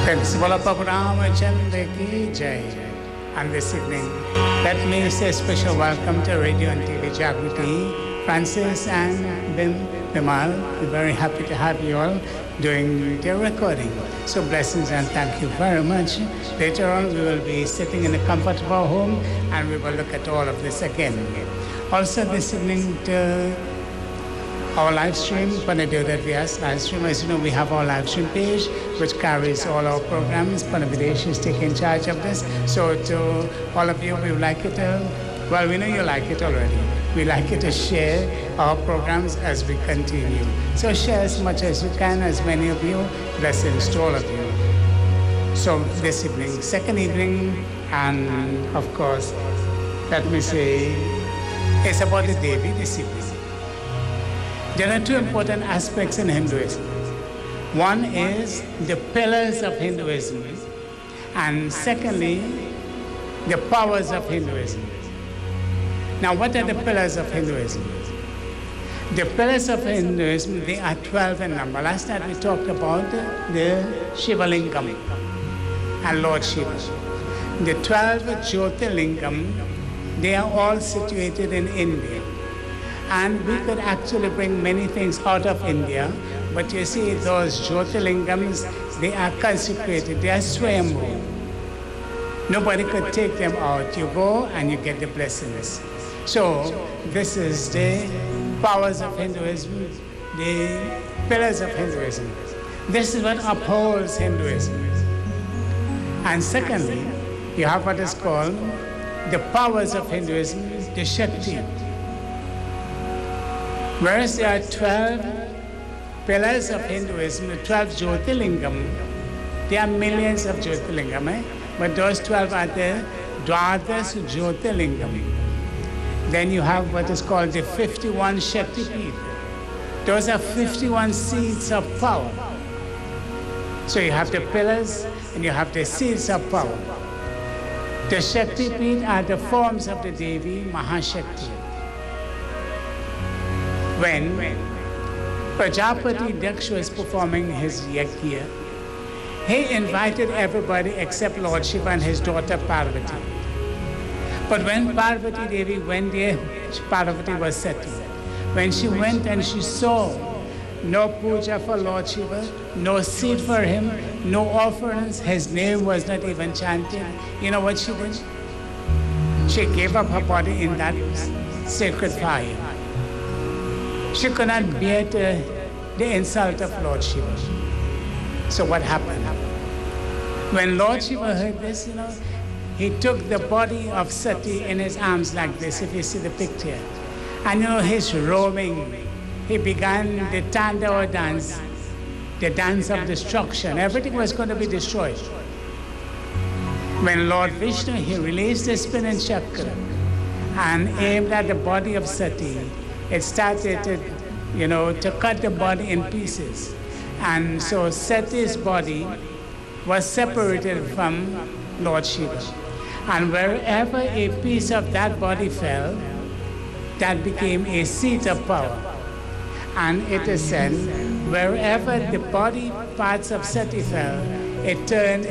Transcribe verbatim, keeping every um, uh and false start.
Bola Ramachandra ki Jai. And this evening, let me say a special welcome to Radio and T V Jagriti, Francis and Bim Bimal. We're very happy to have you all doing their recording. So blessings and thank you very much. Later on, we will be sitting in the comfort of our home and we will look at all of this again. Also this evening, to our live stream, when I do that, we ask live stream. As you know, we have our live stream page, which carries all our programs. Panavidesh is taking charge of this. So to all of you, we would like you to, well, we know you like it already. We like you to share our programs as we continue. So share as much as you can, as many of you. Blessings to all of you. So this evening, second evening, and of course, let me say, it's about the Devi this evening. There are two important aspects in Hinduism. One is the pillars of Hinduism, and secondly, the powers of Hinduism. Now, what are the pillars of Hinduism? The pillars of Hinduism, they are twelve in number. Last night we talked about the Shiva Lingam and Lord Shiva. The twelve Jyotirlingam, they are all situated in India. And we could actually bring many things out of India, but you see those Jyotirlingams, they are consecrated, they are swayambhu. Nobody could take them out. You go and you get the blessings. So this is the powers of Hinduism, the pillars of Hinduism. This is what upholds Hinduism. And secondly, you have what is called the powers of Hinduism, the Shakti. Whereas there are twelve pillars of Hinduism, the twelve Jyotirlingam, there are millions of Jyotirlingam, eh? But those twelve are the Dwadas Jyotirlingam. Then you have what is called the fifty-one Shakti Peeth. Those are fifty-one seats of power. So you have the pillars and you have the seats of power. The Shakti Peeth are the forms of the Devi Mahashakti. When Prajapati Daksha was performing his yajna, he invited everybody except Lord Shiva and his daughter Parvati. But when Parvati Devi went there, Parvati was Sati. When she went and she saw no puja for Lord Shiva, no seat for him, no offerings, his name was not even chanted, you know what she did? She gave up her body in that sacred fire. She could not bear the, the insult of Lord Shiva. So what happened? When Lord Shiva heard this, you know, he took the body of Sati in his arms like this, if you see the picture. And you know, he's roaming. He began the Tandava dance, the dance of destruction. Everything was going to be destroyed. When Lord Vishnu, he released the spinning chakra and aimed at the body of Sati, it started to, you know, to cut the body in pieces. And so Sati's body was separated from Lord Shiva. And wherever a piece of that body fell, that became a seat of power. And it is said, wherever the body parts of Sati fell, it turned